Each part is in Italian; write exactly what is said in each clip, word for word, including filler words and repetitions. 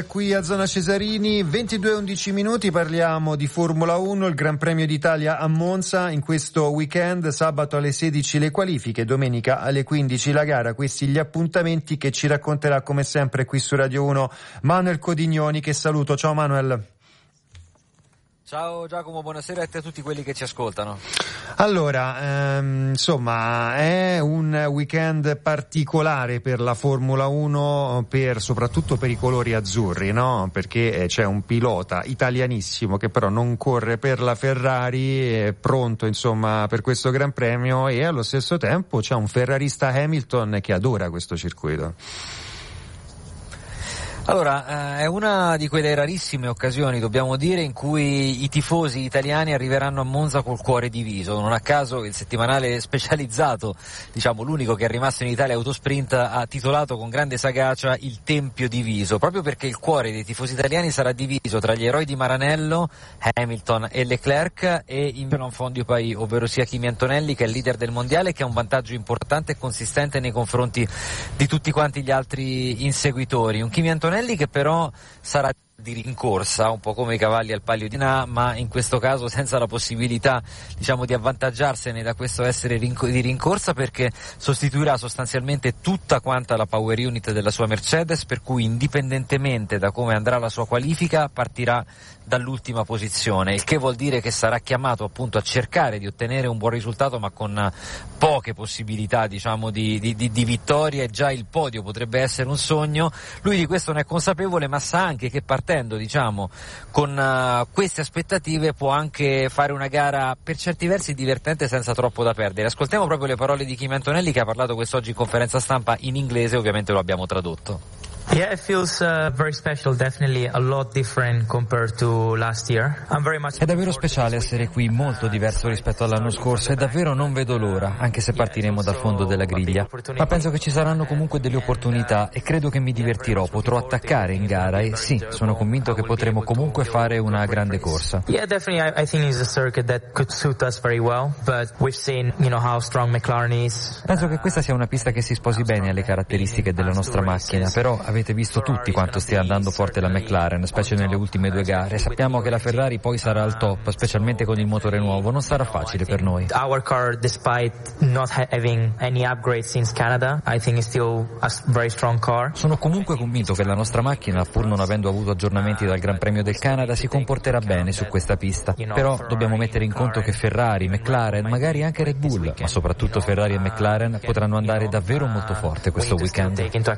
Qui a Zona Cesarini, ventidue e undici minuti, parliamo di Formula uno, il Gran Premio d'Italia a Monza in questo weekend, sabato alle sedici le qualifiche, domenica alle quindici la gara. Questi gli appuntamenti che ci racconterà come sempre qui su Radio uno Manuel Codignoni, che saluto. Ciao Manuel. Ciao Giacomo, buonasera a te e a tutti quelli che ci ascoltano. Allora, ehm, insomma, è un weekend particolare per la Formula uno, per, soprattutto per i colori azzurri, no? Perché c'è un pilota italianissimo che però non corre per la Ferrari, è pronto insomma per questo Gran Premio, e allo stesso tempo c'è un ferrarista Hamilton che adora questo circuito. Allora, eh, è una di quelle rarissime occasioni, dobbiamo dire, in cui i tifosi italiani arriveranno a Monza col cuore diviso. Non a caso il settimanale specializzato, diciamo l'unico che è rimasto in Italia, Autosprint, ha titolato con grande sagacia Il Tempio Diviso, proprio perché il cuore dei tifosi italiani sarà diviso tra gli eroi di Maranello, Hamilton e Leclerc, e in l'enfant du pays, ovvero sia Kimi Antonelli, che è il leader del mondiale, che ha un vantaggio importante e consistente nei confronti di tutti quanti gli altri inseguitori. Un Kimi Antonelli che però sarà di rincorsa, un po' come i cavalli al Palio di Na, ma in questo caso senza la possibilità, diciamo, di avvantaggiarsene da questo essere rinc- di rincorsa, perché sostituirà sostanzialmente tutta quanta la power unit della sua Mercedes, per cui indipendentemente da come andrà la sua qualifica partirà dall'ultima posizione, il che vuol dire che sarà chiamato appunto a cercare di ottenere un buon risultato, ma con poche possibilità, diciamo, di, di, di, di vittoria, e già il podio potrebbe essere un sogno. Lui di questo ne è consapevole, ma sa anche che partendo, diciamo, con uh, queste aspettative può anche fare una gara per certi versi divertente senza troppo da perdere. Ascoltiamo proprio le parole di Kimi Antonelli, che ha parlato quest'oggi in conferenza stampa in inglese, ovviamente lo abbiamo tradotto. Yeah, it feels uh, very special, definitely a lot different compared to last year. I'm very much. È davvero speciale essere qui, molto diverso rispetto all'anno scorso, e davvero non vedo l'ora, anche se partiremo dal fondo della griglia. Ma penso che ci saranno comunque delle opportunità e credo che mi divertirò, potrò attaccare in gara e sì, sono convinto che potremo comunque fare una grande corsa. Yeah, definitely I, I think it's a circuit that could suit us very well, but we've seen, you know, how strong McLaren is. Penso che questa sia una pista che si sposi bene alle caratteristiche della nostra macchina, però avete visto tutti quanto stia andando forte la McLaren, specie nelle ultime due gare. Sappiamo che la Ferrari poi sarà al top, specialmente con il motore nuovo. Non sarà facile per noi. Our car, despite not having any upgrades since Canada, I think is still a very strong car. Sono comunque convinto che la nostra macchina, pur non avendo avuto aggiornamenti dal Gran Premio del Canada, si comporterà bene su questa pista. Però dobbiamo mettere in conto che Ferrari, McLaren, magari anche Red Bull, ma soprattutto Ferrari e McLaren potranno andare davvero molto forte questo weekend.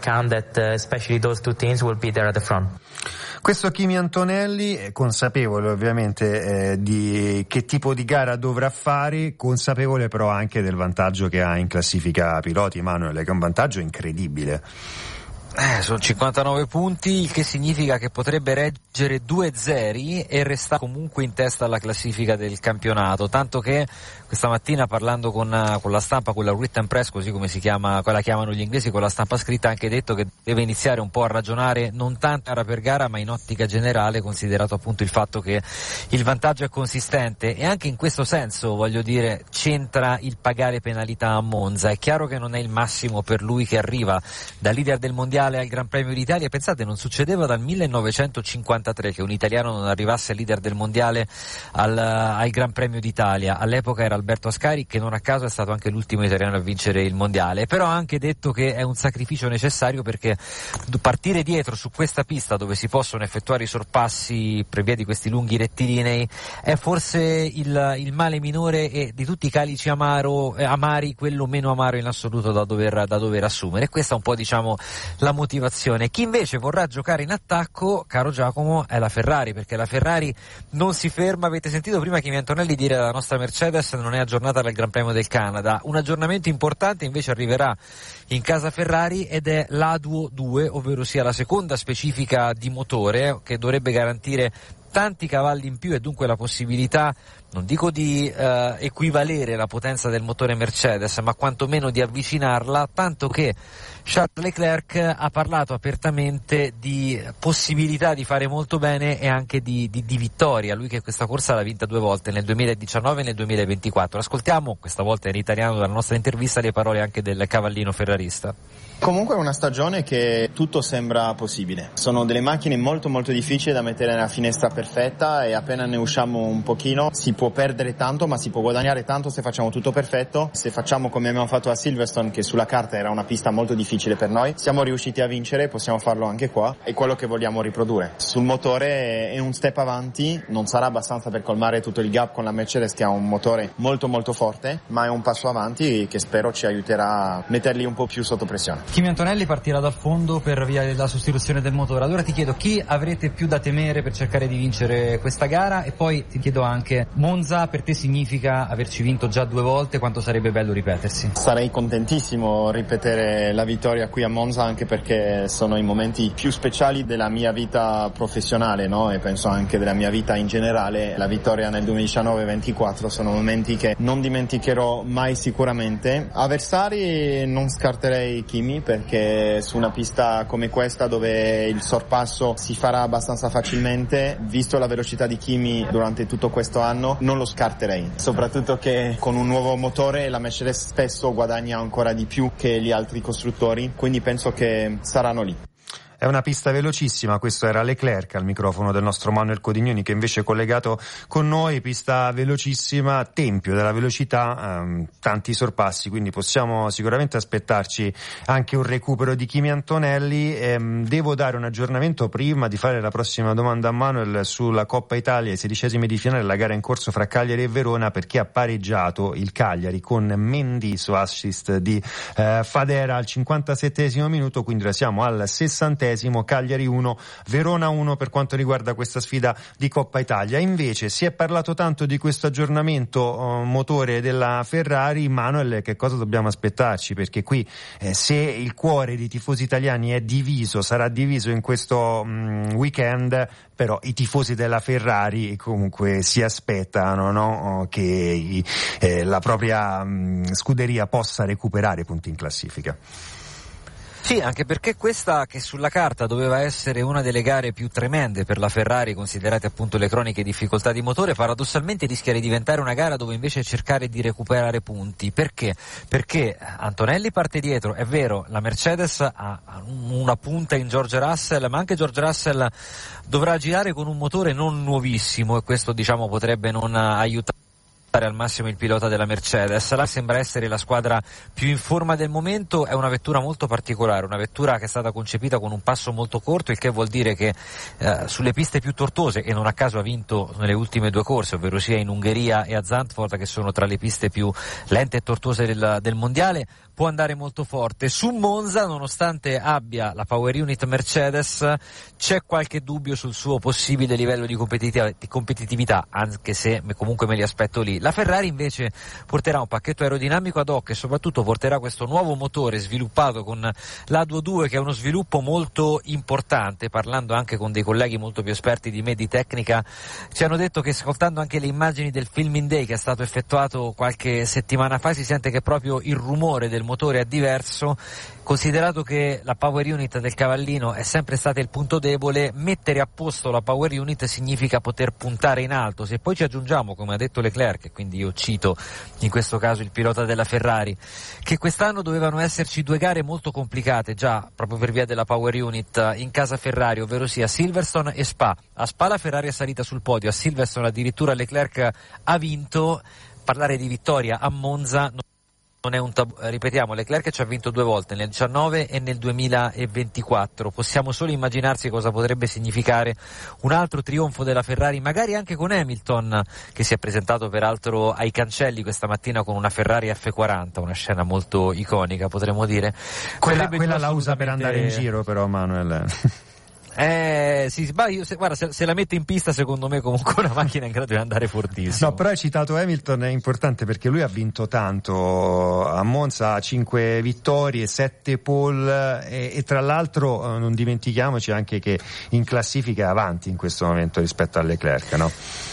Two teams will be there at the front. Questo Kimi Antonelli è consapevole ovviamente eh, di che tipo di gara dovrà fare, consapevole però anche del vantaggio che ha in classifica piloti, Manuel, che è un vantaggio incredibile. Eh, sono cinquantanove punti, il che significa che potrebbe reggere due zeri e restare comunque in testa alla classifica del campionato, tanto che questa mattina, parlando con, con la stampa, con la written press, così come si chiama, quella chiamano gli inglesi, con la stampa scritta, ha anche detto che deve iniziare un po' a ragionare non tanto gara per gara ma in ottica generale, considerato appunto il fatto che il vantaggio è consistente, e anche in questo senso, voglio dire, c'entra il pagare penalità a Monza. È chiaro che non è il massimo per lui, che arriva da leader del mondiale al Gran Premio d'Italia. Pensate, non succedeva dal millenovecentocinquantatré che un italiano non arrivasse leader del mondiale al, al Gran Premio d'Italia. All'epoca era Alberto Ascari, che non a caso è stato anche l'ultimo italiano a vincere il mondiale, però ha anche detto che è un sacrificio necessario, perché partire dietro su questa pista dove si possono effettuare i sorpassi per via di questi lunghi rettilinei è forse il, il male minore, e di tutti i calici amaro, eh, amari quello meno amaro in assoluto da dover, da dover assumere. E questa è un po', diciamo, la motivazione. Chi invece vorrà giocare in attacco, caro Giacomo, è la Ferrari, perché la Ferrari non si ferma. Avete sentito prima Kimi Antonelli dire la nostra Mercedes non è aggiornata dal Gran Premio del Canada. Un aggiornamento importante invece arriverà in casa Ferrari, ed è l'A D U O due, ovvero sia la seconda specifica di motore che dovrebbe garantire tanti cavalli in più e dunque la possibilità, non dico di eh, equivalere la potenza del motore Mercedes, ma quantomeno di avvicinarla, tanto che Charles Leclerc ha parlato apertamente di possibilità di fare molto bene e anche di, di, di vittoria, lui che questa corsa l'ha vinta due volte, nel duemiladiciannove e nel duemilaventiquattro. Ascoltiamo, questa volta in italiano dalla nostra intervista, le parole anche del cavallino ferrarista. Comunque è una stagione che tutto sembra possibile. Sono delle macchine molto molto difficili da mettere nella finestra perfetta, e appena ne usciamo un pochino si può perdere tanto, ma si può guadagnare tanto se facciamo tutto perfetto. Se facciamo come abbiamo fatto a Silverstone, che sulla carta era una pista molto difficile per noi, siamo riusciti a vincere, possiamo farlo anche qua, è quello che vogliamo riprodurre. Sul motore è un step avanti, non sarà abbastanza per colmare tutto il gap con la Mercedes, che ha un motore molto molto forte, ma è un passo avanti che spero ci aiuterà a metterli un po' più sotto pressione. Kimi Antonelli partirà dal fondo per via della sostituzione del motore. Allora ti chiedo, chi avrete più da temere per cercare di vincere questa gara? E poi ti chiedo anche, Monza per te significa averci vinto già due volte, quanto sarebbe bello ripetersi? Sarei contentissimo ripetere la vittoria qui a Monza, anche perché sono i momenti più speciali della mia vita professionale, no? E penso anche della mia vita in generale. La vittoria nel duemiladiciannove ventiquattro sono momenti che non dimenticherò mai sicuramente. Avversari non scarterei Kimi, perché su una pista come questa, dove il sorpasso si farà abbastanza facilmente, visto la velocità di Kimi durante tutto questo anno, non lo scarterei, soprattutto che con un nuovo motore la Mercedes spesso guadagna ancora di più che gli altri costruttori, quindi penso che saranno lì. È una pista velocissima, questo era Leclerc al microfono del nostro Manuel Codignoni, che invece è collegato con noi. Pista velocissima, tempio della velocità, ehm, tanti sorpassi, quindi possiamo sicuramente aspettarci anche un recupero di Kimi Antonelli. Ehm, devo dare un aggiornamento prima di fare la prossima domanda a Manuel sulla Coppa Italia, i sedicesimi di finale, la gara in corso fra Cagliari e Verona, perché ha pareggiato il Cagliari con Mendy su assist di eh, Fadera al cinquantasettesimo minuto, quindi ora siamo al sessantesimo. Cagliari uno, Verona uno per quanto riguarda questa sfida di Coppa Italia. Invece si è parlato tanto di questo aggiornamento uh, motore della Ferrari. Manuel, che cosa dobbiamo aspettarci? Perché qui eh, se il cuore dei tifosi italiani è diviso, sarà diviso in questo um, weekend, però i tifosi della Ferrari comunque si aspettano, no? che i, eh, la propria um, scuderia possa recuperare punti in classifica. Sì, anche perché questa, che sulla carta doveva essere una delle gare più tremende per la Ferrari, considerate appunto le croniche difficoltà di motore, paradossalmente rischia di diventare una gara dove invece cercare di recuperare punti. Perché? Perché Antonelli parte dietro, è vero, la Mercedes ha una punta in George Russell, ma anche George Russell dovrà girare con un motore non nuovissimo, e questo diciamo potrebbe non aiutare al massimo il pilota della Mercedes. La sembra essere la squadra più in forma del momento, è una vettura molto particolare, una vettura che è stata concepita con un passo molto corto, il che vuol dire che eh, sulle piste più tortuose, e non a caso ha vinto nelle ultime due corse, ovvero sia in Ungheria e a Zandvoort, che sono tra le piste più lente e tortuose del, del mondiale, può andare molto forte. Su Monza, nonostante abbia la power unit Mercedes, c'è qualche dubbio sul suo possibile livello di competitività, di competitività, anche se comunque me li aspetto lì. La Ferrari invece porterà un pacchetto aerodinamico ad hoc e soprattutto porterà questo nuovo motore sviluppato con l'A due, che è uno sviluppo molto importante. Parlando anche con dei colleghi molto più esperti di me di tecnica, ci hanno detto che, ascoltando anche le immagini del Filming Day che è stato effettuato qualche settimana fa, si sente che proprio il rumore del motore è diverso. Considerato che la power unit del cavallino è sempre stata il punto debole, mettere a posto la power unit significa poter puntare in alto. Se poi ci aggiungiamo, come ha detto Leclerc, e quindi io cito in questo caso il pilota della Ferrari, che quest'anno dovevano esserci due gare molto complicate già proprio per via della power unit in casa Ferrari, ovvero sia Silverstone e Spa. A Spa la Ferrari è salita sul podio, a Silverstone addirittura Leclerc ha vinto. Parlare di vittoria a Monza non è un tabù, ripetiamo, Leclerc ci ha vinto due volte, nel diciannove e nel duemilaventiquattro. Possiamo solo immaginarsi cosa potrebbe significare un altro trionfo della Ferrari, magari anche con Hamilton, che si è presentato peraltro ai cancelli questa mattina con una Ferrari F quaranta, una scena molto iconica, potremmo dire. Quella, quella la usa per andare in giro però, Manuel. Eh, Eh, sì, bah, io se, guarda, se, se la mette in pista, secondo me comunque una macchina è in grado di andare fortissimo. No, però hai citato Hamilton, è importante perché lui ha vinto tanto a Monza, cinque vittorie, sette pole e, e tra l'altro non dimentichiamoci anche che in classifica è avanti in questo momento rispetto a Leclerc, no?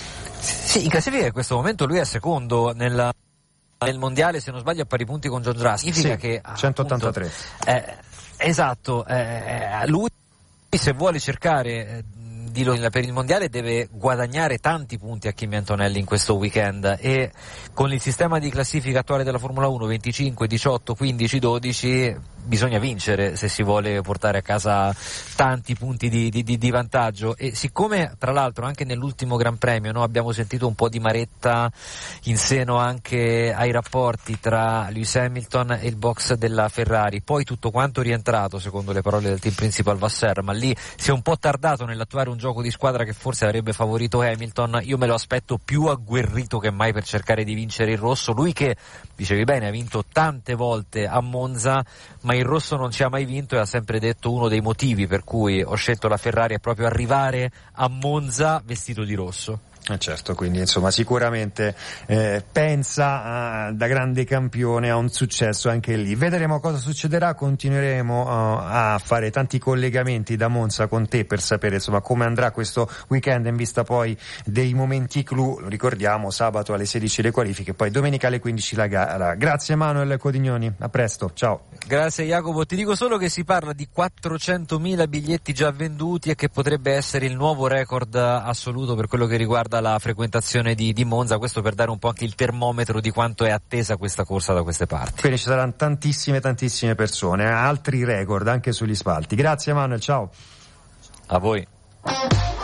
Sì, in classifica in questo momento lui è secondo nel, nel mondiale, se non sbaglio a pari punti con George Russell, significa sì, che centottantatré. Appunto, eh, esatto, eh, lui se vuole cercare di per il mondiale deve guadagnare tanti punti a Kimi Antonelli in questo weekend, e con il sistema di classifica attuale della Formula uno, venticinque, diciotto, quindici, dodici, bisogna vincere se si vuole portare a casa tanti punti di, di, di vantaggio. E siccome tra l'altro anche nell'ultimo Gran Premio, no, abbiamo sentito un po' di maretta in seno anche ai rapporti tra Lewis Hamilton e il box della Ferrari, poi tutto quanto rientrato secondo le parole del team principal Vasseur, ma lì si è un po' tardato nell'attuare un gioco di squadra che forse avrebbe favorito Hamilton. Io me lo aspetto più agguerrito che mai per cercare di vincere il rosso, lui che, dicevi bene, ha vinto tante volte a Monza, ma il rosso non ci ha mai vinto, e ha sempre detto uno dei motivi per cui ho scelto la Ferrari è proprio arrivare a Monza vestito di rosso. Eh certo, quindi insomma sicuramente eh, pensa uh, da grande campione a un successo anche lì. Vedremo cosa succederà, continueremo uh, a fare tanti collegamenti da Monza con te per sapere insomma come andrà questo weekend in vista poi dei momenti clou. Lo ricordiamo, sabato alle sedici le qualifiche, poi domenica alle quindici la gara. Grazie Manuel Codignoni, a presto, ciao. Grazie Jacopo, ti dico solo che si parla di quattrocentomila biglietti già venduti e che potrebbe essere il nuovo record assoluto per quello che riguarda la frequentazione di, di Monza, questo per dare un po' anche il termometro di quanto è attesa questa corsa da queste parti. Quindi ci saranno tantissime tantissime persone, altri record anche sugli spalti. Grazie Manuel, ciao. A voi.